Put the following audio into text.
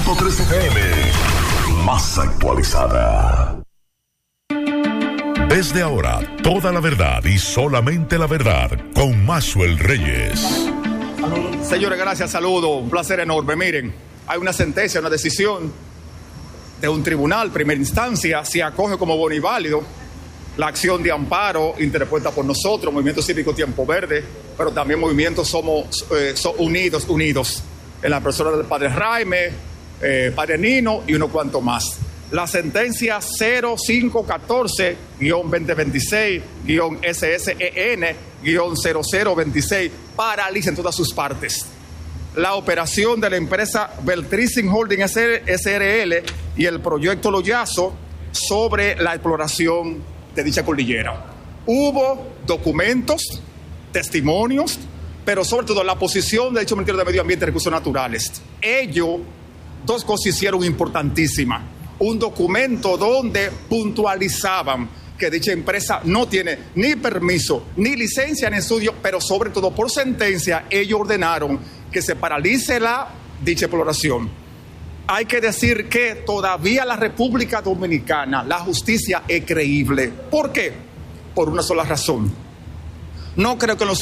100.3 FM, más actualizada. Desde ahora, toda la verdad y solamente la verdad con Maxwell Reyes. Señores, gracias, saludo, un placer enorme. Miren, hay una sentencia, una decisión de un tribunal, primera instancia, se acoge como bueno y válido la acción de amparo interpuesta por nosotros, Movimiento Cívico Tiempo Verde, pero también Movimientos Somos Unidos, en la persona del padre Raime, padre Nino y unos cuantos más. La sentencia 0514-2026-SSEN-0026 paraliza en todas sus partes la operación de la empresa Beltricin Holding SRL y el proyecto Loyazo sobre la exploración de dicha cordillera. Hubo documentos, testimonios, pero sobre todo la posición de dicho Ministerio de Medio Ambiente y Recursos Naturales. Ellos, dos cosas hicieron importantísimas. Un documento donde puntualizaban que dicha empresa no tiene ni permiso, ni licencia, ni estudio, pero sobre todo por sentencia, ellos ordenaron que se paralice dicha exploración. Hay que decir que todavía la República Dominicana, la justicia es creíble. ¿Por qué? Por una sola razón. No creo que los